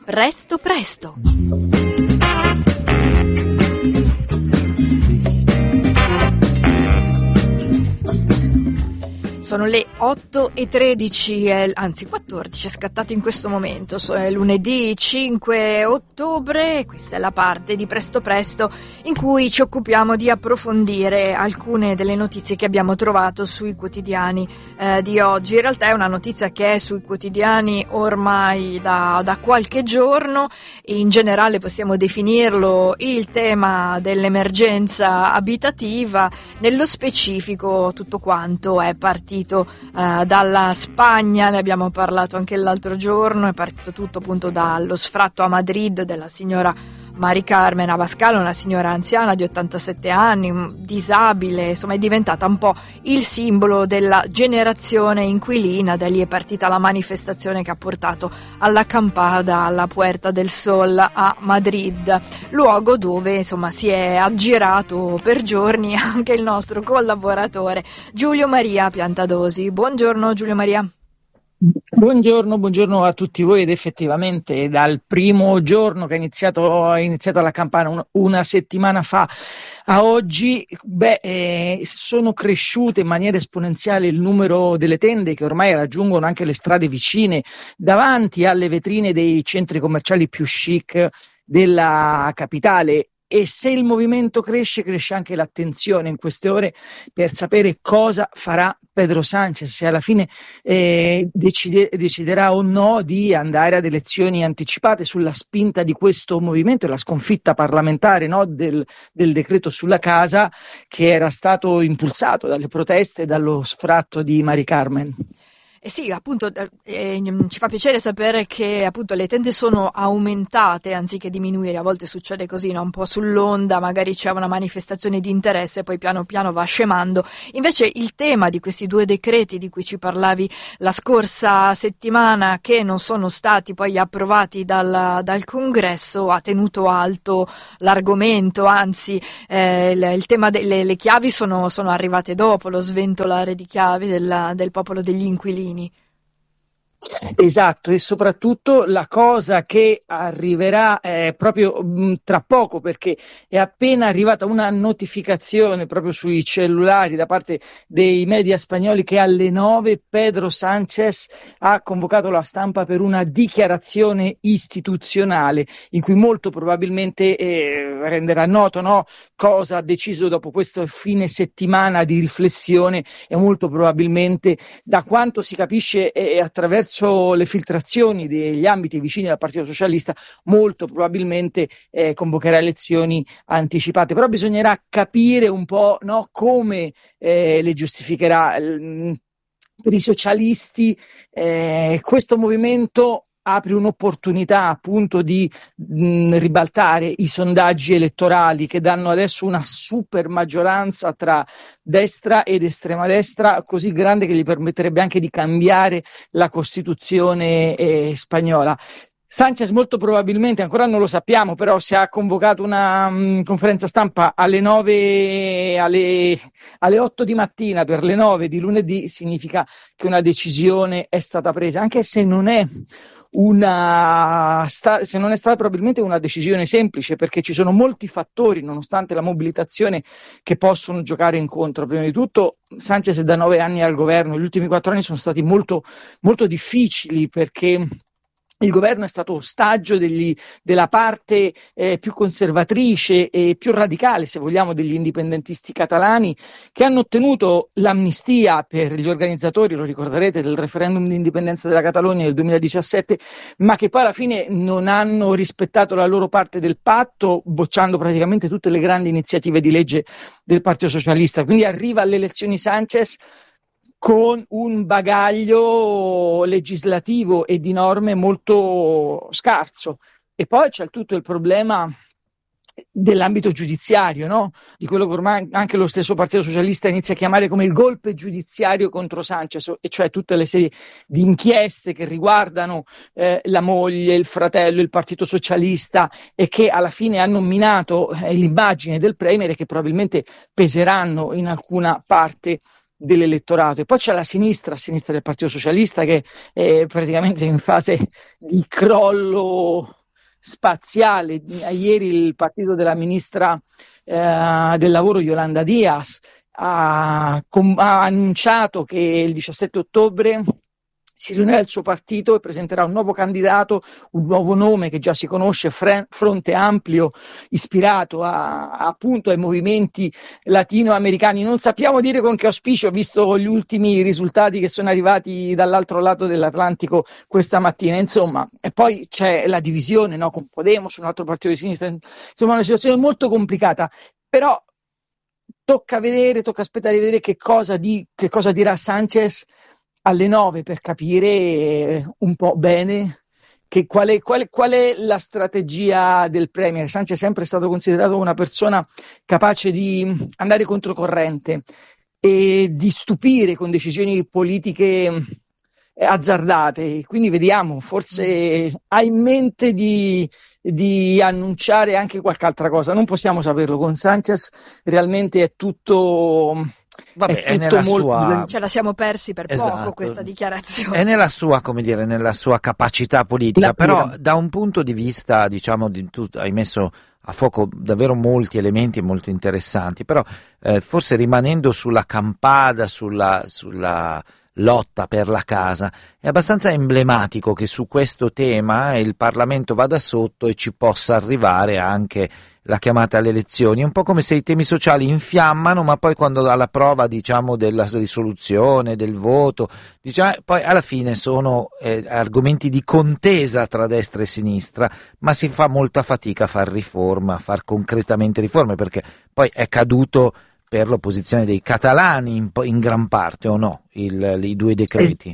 Presto Presto. Sono le 8:13, anzi 14, è scattato in questo momento, è lunedì 5 ottobre, questa è la parte di Presto Presto in cui ci occupiamo di approfondire alcune delle notizie che abbiamo trovato sui quotidiani di oggi. In realtà è una notizia che è sui quotidiani ormai da qualche giorno, in generale possiamo definirlo il tema dell'emergenza abitativa, nello specifico tutto quanto è partito dalla Spagna, ne abbiamo parlato anche l'altro giorno, è partito tutto appunto dallo sfratto a Madrid della signora Mari Carmen Abascal, una signora anziana di 87 anni, disabile, insomma è diventata un po' il simbolo della generazione inquilina. Da lì è partita la manifestazione che ha portato all'acampada alla Puerta del Sol a Madrid, luogo dove insomma si è aggirato per giorni anche il nostro collaboratore Giulio Maria Piantadosi. Buongiorno Giulio Maria. Buongiorno a tutti voi, ed effettivamente dal primo giorno che è iniziata la campagna una settimana fa a oggi, sono cresciute in maniera esponenziale il numero delle tende che ormai raggiungono anche le strade vicine, davanti alle vetrine dei centri commerciali più chic della capitale. E se il movimento cresce anche l'attenzione in queste ore per sapere cosa farà Pedro Sánchez, se alla fine deciderà o no di andare ad elezioni anticipate sulla spinta di questo movimento e la sconfitta parlamentare, no, del decreto sulla casa, che era stato impulsato dalle proteste e dallo sfratto di Mari Carmen. Sì, appunto ci fa piacere sapere che appunto le tende sono aumentate anziché diminuire. A volte succede così, no? Un po' sull'onda, magari c'è una manifestazione di interesse e poi piano piano va scemando. Invece il tema di questi due decreti di cui ci parlavi la scorsa settimana, che non sono stati poi approvati dal Congresso, ha tenuto alto l'argomento, anzi il tema delle chiavi sono arrivate dopo lo sventolare di chiavi del popolo degli inquilini. Esatto, e soprattutto la cosa che arriverà proprio tra poco, perché è appena arrivata una notificazione proprio sui cellulari da parte dei media spagnoli che alle 9 Pedro Sánchez ha convocato la stampa per una dichiarazione istituzionale in cui molto probabilmente renderà noto, no, cosa ha deciso dopo questo fine settimana di riflessione, e molto probabilmente, da quanto si capisce attraverso le filtrazioni degli ambiti vicini al Partito Socialista, molto probabilmente convocherà elezioni anticipate. Però bisognerà capire un po', no, come le giustificherà. Per i socialisti questo movimento apre un'opportunità appunto di ribaltare i sondaggi elettorali che danno adesso una super maggioranza tra destra ed estrema destra così grande che gli permetterebbe anche di cambiare la Costituzione spagnola. Sánchez molto probabilmente, ancora non lo sappiamo, però se ha convocato una conferenza stampa alle 9, alle 8 di mattina per le 9 di lunedì, significa che una decisione è stata presa, anche se non è stata probabilmente una decisione semplice, perché ci sono molti fattori, nonostante la mobilitazione, che possono giocare in contro. Prima di tutto Sánchez è da 9 anni al governo, gli ultimi 4 anni sono stati molto, molto difficili, perché il governo è stato ostaggio della parte più conservatrice e più radicale, se vogliamo, degli indipendentisti catalani, che hanno ottenuto l'amnistia per gli organizzatori, lo ricorderete, del referendum di indipendenza della Catalogna del 2017, ma che poi alla fine non hanno rispettato la loro parte del patto, bocciando praticamente tutte le grandi iniziative di legge del Partito Socialista. Quindi arriva alle elezioni Sánchez con un bagaglio legislativo e di norme molto scarso. E poi c'è tutto il problema dell'ambito giudiziario, no? Di quello che ormai anche lo stesso Partito Socialista inizia a chiamare come il golpe giudiziario contro Sánchez, e cioè tutte le serie di inchieste che riguardano la moglie, il fratello, il Partito Socialista, e che alla fine hanno minato l'immagine del premier, e che probabilmente peseranno in alcuna parte dell'elettorato. E poi c'è la sinistra del Partito Socialista, che è praticamente in fase di crollo spaziale. Ieri il partito della ministra del lavoro Yolanda Díaz ha annunciato che il 17 ottobre si riunirà il suo partito e presenterà un nuovo candidato, un nuovo nome che già si conosce, Fronte Amplio, ispirato appunto ai movimenti latinoamericani. Non sappiamo dire con che auspicio, visto gli ultimi risultati che sono arrivati dall'altro lato dell'Atlantico questa mattina. Insomma, e poi c'è la divisione, no, con Podemos, un altro partito di sinistra. Insomma, una situazione molto complicata. Però tocca aspettare di vedere che cosa dirà Sanchez alle 9 per capire un po' bene qual è la strategia del Premier. Sanchez è sempre stato considerato una persona capace di andare controcorrente e di stupire con decisioni politiche azzardate, quindi vediamo, forse ha in mente di annunciare anche qualche altra cosa, non possiamo saperlo. Con Sanchez realmente è tutto... Vabbè, è nella sua... Ce la siamo persi per poco questa dichiarazione. È nella sua, come dire, nella sua capacità politica, però da un punto di vista, diciamo, tu hai messo a fuoco davvero molti elementi molto interessanti, però forse rimanendo sulla campana, sulla lotta per la casa, è abbastanza emblematico che su questo tema il Parlamento vada sotto e ci possa arrivare anche la chiamata alle elezioni. È un po' come se i temi sociali infiammano, ma poi quando alla prova, diciamo, della risoluzione, del voto, diciamo, poi alla fine sono argomenti di contesa tra destra e sinistra, ma si fa molta fatica a far riforma, a far concretamente riforme, perché poi è caduto per l'opposizione dei catalani in gran parte, o no, i due decreti?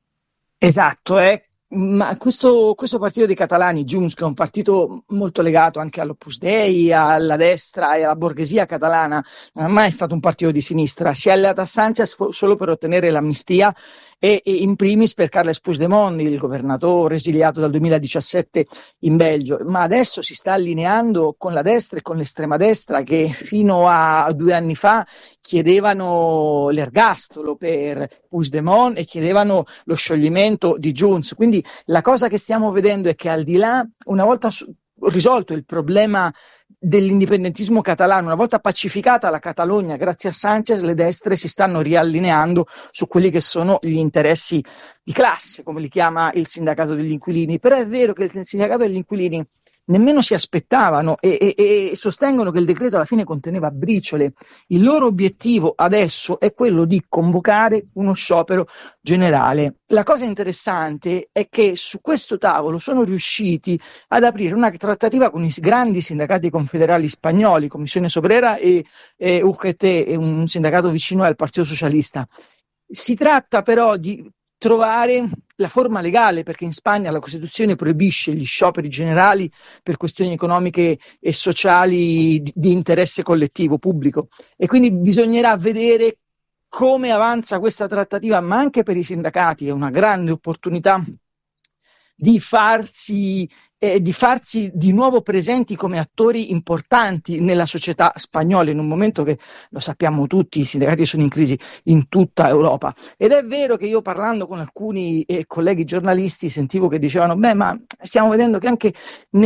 Esatto, ma questo partito dei catalani, Junts, che è un partito molto legato anche all'Opus Dei, alla destra e alla borghesia catalana, non è mai stato un partito di sinistra, si è alleato a Sanchez solo per ottenere l'amnistia e in primis per Carles Puigdemont, il governatore esiliato dal 2017 in Belgio, ma adesso si sta allineando con la destra e con l'estrema destra che fino a 2 anni fa chiedevano l'ergastolo per Puigdemont e chiedevano lo scioglimento di Junts. Quindi la cosa che stiamo vedendo è che al di là, una volta risolto il problema dell'indipendentismo catalano, una volta pacificata la Catalogna grazie a Sanchez, le destre si stanno riallineando su quelli che sono gli interessi di classe, come li chiama il sindacato degli inquilini. Però è vero che il sindacato degli inquilini nemmeno si aspettavano e sostengono che il decreto alla fine conteneva briciole. Il loro obiettivo adesso è quello di convocare uno sciopero generale. La cosa interessante è che su questo tavolo sono riusciti ad aprire una trattativa con i grandi sindacati confederali spagnoli, Comisiones Obreras e UGT, un sindacato vicino al Partito Socialista. Si tratta però di trovare la forma legale, perché in Spagna la Costituzione proibisce gli scioperi generali per questioni economiche e sociali di interesse collettivo pubblico, e quindi bisognerà vedere come avanza questa trattativa, ma anche per i sindacati è una grande opportunità di farsi di nuovo presenti come attori importanti nella società spagnola, in un momento che, lo sappiamo tutti, i sindacati sono in crisi in tutta Europa. Ed è vero che io, parlando con alcuni colleghi giornalisti, sentivo che dicevano: beh, ma stiamo vedendo che anche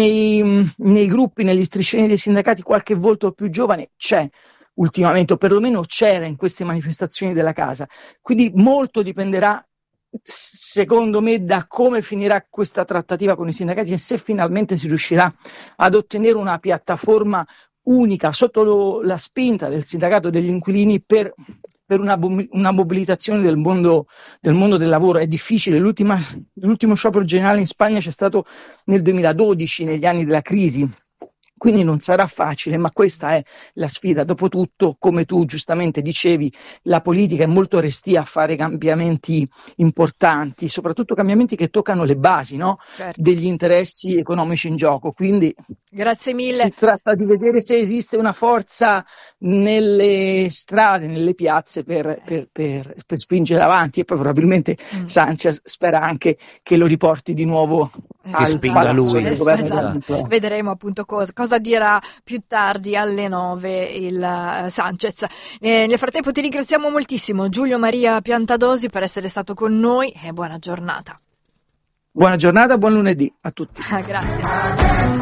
nei gruppi, negli striscioni dei sindacati, qualche volto più giovane c'è ultimamente, o perlomeno c'era in queste manifestazioni della casa. Quindi molto dipenderà, secondo me, da come finirà questa trattativa con i sindacati e se finalmente si riuscirà ad ottenere una piattaforma unica sotto la spinta del sindacato degli inquilini per una mobilitazione del mondo del lavoro. È difficile, l'ultimo sciopero generale in Spagna c'è stato nel 2012, negli anni della crisi. Quindi non sarà facile, ma questa è la sfida. Dopotutto, come tu giustamente dicevi, la politica è molto restia a fare cambiamenti importanti, soprattutto cambiamenti che toccano le basi, no? Certo. Degli interessi economici in gioco. Quindi grazie mille. Si tratta di vedere se esiste una forza nelle strade, nelle piazze per spingere avanti, e poi probabilmente Sanchez spera anche che lo riporti di nuovo al palazzo del governo. Esatto. Vedremo appunto cosa dirà più tardi alle 9 il Sanchez. Nel frattempo ti ringraziamo moltissimo, Giulio Maria Piantadosi, per essere stato con noi, e buona giornata. Buona giornata, buon lunedì a tutti. Grazie.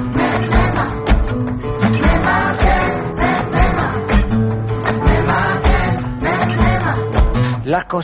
La